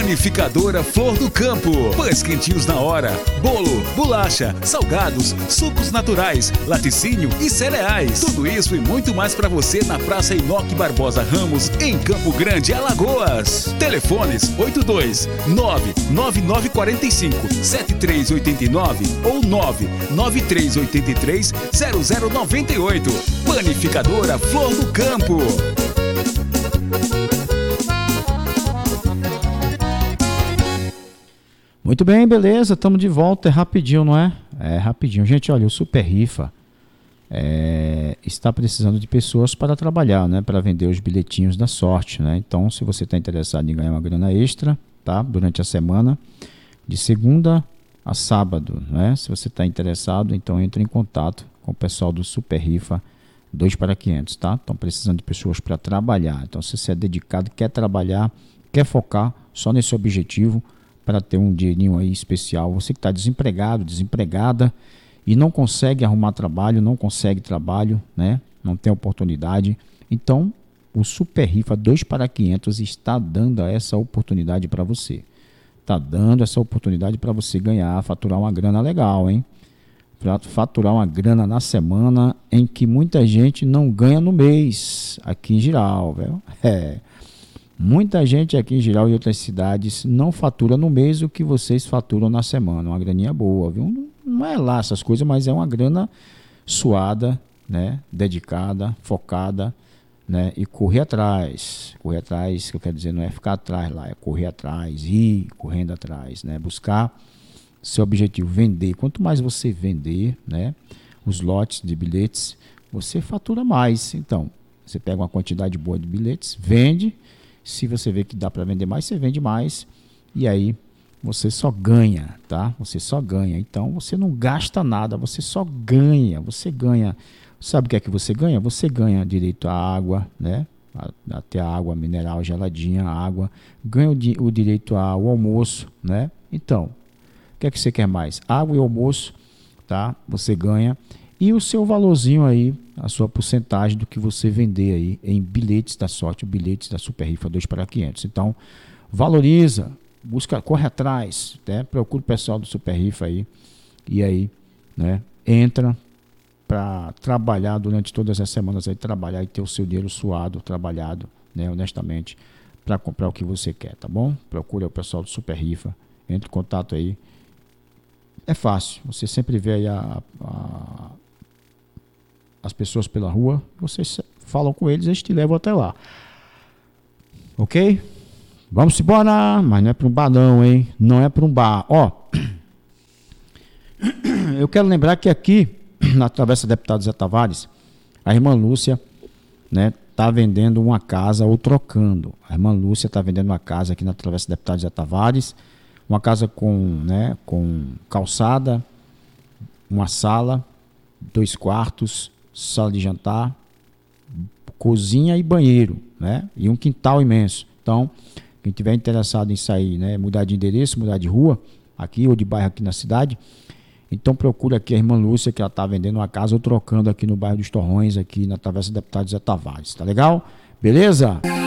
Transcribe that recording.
Panificadora Flor do Campo. Pães quentinhos na hora, bolo, bolacha, salgados, sucos naturais, laticínio e cereais. Tudo isso e muito mais para você na Praça Enoque Barbosa Ramos, em Campo Grande, Alagoas. Telefones 82-99945-7389 ou 99383-0098. Panificadora Flor do Campo. Muito bem, beleza, estamos de volta, é rapidinho, não é? É rapidinho. Gente, olha, o Super Rifa está precisando de pessoas para trabalhar, né? Para vender os bilhetinhos da sorte, né? Então, se você está interessado em ganhar uma grana extra, tá? Durante a semana, de segunda a sábado, né? Se você está interessado, então entre em contato com o pessoal do Super Rifa 2 para 500, tá? Estão precisando de pessoas para trabalhar. Então, se você é dedicado, quer trabalhar, quer focar só nesse objetivo, para ter um dinheirinho aí especial, você que está desempregado, desempregada e não consegue arrumar trabalho, não consegue trabalho, né? Não tem oportunidade. Então, o Super Rifa 2 para 500 está dando essa oportunidade para você. Está dando essa oportunidade para você ganhar, faturar uma grana legal, hein? Faturar uma grana na semana em que muita gente não ganha no mês, aqui em geral, velho. Muita gente aqui em geral e outras cidades não fatura no mês o que vocês faturam na semana. Uma graninha boa, viu? Não é lá essas coisas, mas é uma grana suada, né? Dedicada, focada, né? E correr atrás. Correr atrás, que eu quero dizer, não é ficar atrás lá, é correr atrás, ir correndo atrás, né? Buscar seu objetivo, vender. Quanto mais você vender, né? Os lotes de bilhetes, você fatura mais. Então, você pega uma quantidade boa de bilhetes, vende. Se você vê que dá para vender mais, você vende mais e aí você só ganha, tá? Você só ganha. Então você não gasta nada, você só ganha. Você ganha. Sabe o que é que você ganha? Você ganha direito à água, né? Até a água mineral geladinha, água. Ganha o direito ao almoço, né? Então, o que é que você quer mais? Água e almoço, tá? Você ganha. E o seu valorzinho aí, a sua porcentagem do que você vender aí em bilhetes da sorte, bilhetes da Super Rifa 2 para 500. Então, valoriza, busca, corre atrás, né? Procura o pessoal do Super Rifa aí e aí, né? Entra para trabalhar durante todas as semanas aí, trabalhar e ter o seu dinheiro suado, trabalhado, né? Honestamente, para comprar o que você quer, tá bom? Procura o pessoal do Super Rifa, entre em contato aí. É fácil, você sempre vê aí as pessoas pela rua, vocês falam com eles te levam até lá. Ok? Vamos embora, mas não é para um bar não, hein? Não é para um bar. Ó, eu quero lembrar que aqui, na Travessa Deputado Zé Tavares, a irmã Lúcia, né, tá vendendo uma casa ou trocando. A irmã Lúcia tá vendendo uma casa aqui na Travessa Deputado Zé Tavares, uma casa com calçada, uma sala, 2 quartos, sala de jantar, cozinha e banheiro, né? E um quintal imenso. Então, quem tiver interessado em sair, né, mudar de endereço, mudar de rua, aqui ou de bairro aqui na cidade, então procura aqui a irmã Lúcia, que ela está vendendo uma casa ou trocando aqui no bairro dos Torrões, aqui na Travessa Deputado Zé Tavares. Tá legal? Beleza?